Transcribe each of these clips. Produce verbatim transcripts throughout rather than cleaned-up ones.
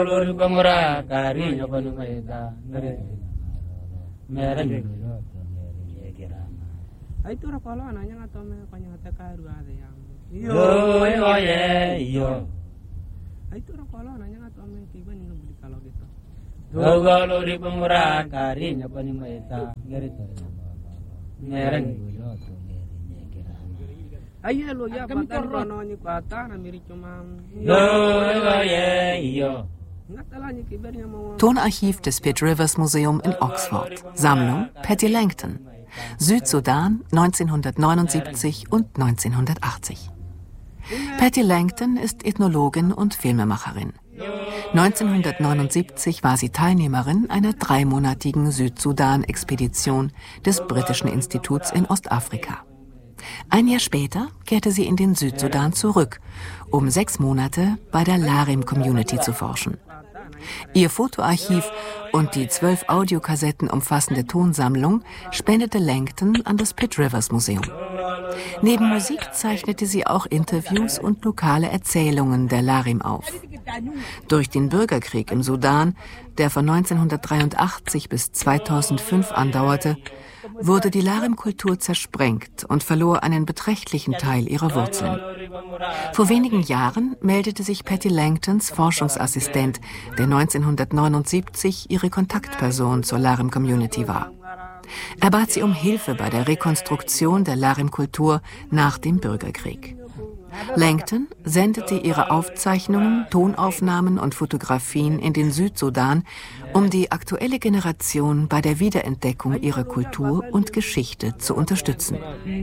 Ay tu rakolo ananya ngatome kanyata karu ada yang. Yo yo ye yo. Ay tu rakolo ananya ngatome tiba nih beli kalau gitu. Gogolo ri pemurah kari nyapa ni maeta ngerito. Mereng yo to ngeri kira. Ay lo ya patan kono ni kata na miri cuma. Yo yo ye yo. Tonarchiv des Pitt Rivers Museum in Oxford. Sammlung Patty Langton. Südsudan neunzehnhundertneunundsiebzig und neunzehnhundertachtzig. Patty Langton ist Ethnologin und Filmemacherin. neunzehnhundertneunundsiebzig war sie Teilnehmerin einer dreimonatigen Südsudan-Expedition des Britischen Instituts in Ostafrika. Ein Jahr später kehrte sie in den Südsudan zurück, um sechs Monate bei der Larim-Community zu forschen. Ihr Fotoarchiv und die zwölf Audiokassetten umfassende Tonsammlung spendete Langton an das Pitt Rivers Museum. Neben Musik zeichnete sie auch Interviews und lokale Erzählungen der Larim auf. Durch den Bürgerkrieg im Sudan, der von neunzehnhundertdreiundachtzig bis zweitausendfünf andauerte, wurde die Larim-Kultur zersprengt und verlor einen beträchtlichen Teil ihrer Wurzeln. Vor wenigen Jahren meldete sich Patty Langtons Forschungsassistent, der neunzehnhundertneunundsiebzig ihre Kontaktperson zur Larim-Community war. Er bat sie um Hilfe bei der Rekonstruktion der Larim-Kultur nach dem Bürgerkrieg. Langton sendete ihre Aufzeichnungen, Tonaufnahmen und Fotografien in den Südsudan, um die aktuelle Generation bei der Wiederentdeckung ihrer Kultur und Geschichte zu unterstützen.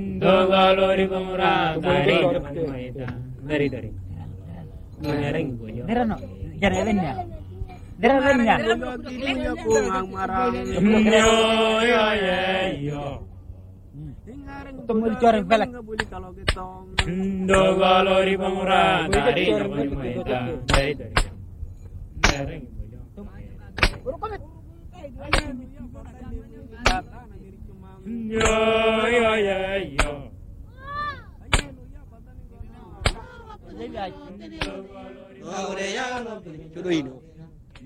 Tumul coreng velek. Ndogalo ri pamura dari nyapani maeta dari dari. Mereng yo yo yo yo. Ahora ya no, yo no.